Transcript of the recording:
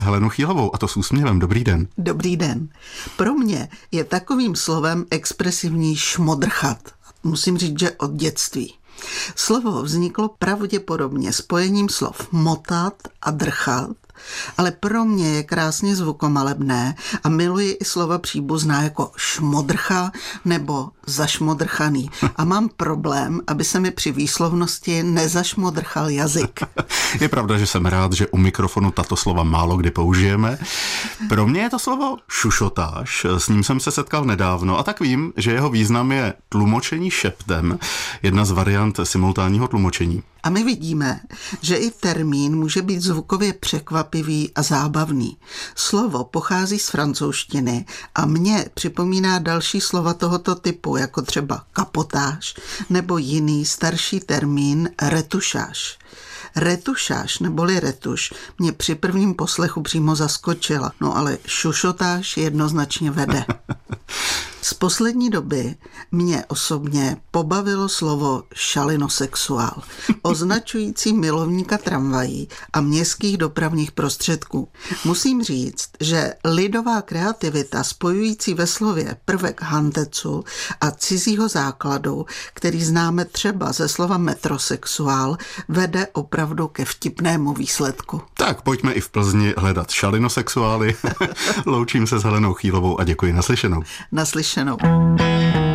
Helenu Chýlovou, a to s úsměvem. Dobrý den. Dobrý den. Pro mě je takovým slovem expresivní šmodrchat. Musím říct, že od dětství. Slovo vzniklo pravděpodobně spojením slov motat a drchat, ale pro mě je krásně zvukomalebné a miluji i slova příbuzná jako šmodrcha nebo zašmodrchaný. A mám problém, aby se mi při výslovnosti nezašmodrchal jazyk. Je pravda, že jsem rád, že u mikrofonu tato slova málo kdy použijeme. Pro mě je to slovo šušotáš, s ním jsem se setkal nedávno a tak vím, že jeho význam je tlumočení šeptem, jedna z variant simultánního tlumočení. A my vidíme, že i termín může být zvukově překvapivý a zábavný. Slovo pochází z francouzštiny a mě připomíná další slova tohoto typu, jako třeba kapotáž nebo jiný starší termín retušáž. Retušáž neboli retuš mě při prvním poslechu přímo zaskočila, no ale šušotáž jednoznačně vede. Z poslední doby mě osobně pobavilo slovo šalinosexuál, označující milovníka tramvají a městských dopravních prostředků. Musím říct, že lidová kreativita spojující ve slově prvek hantecu a cizího základu, který známe třeba ze slova metrosexuál, vede opravdu ke vtipnému výsledku. Tak pojďme i v Plzni hledat šalinosexuály. Loučím se s Helenou Chýlovou a děkuji, naslyšenou. Naslyšenou.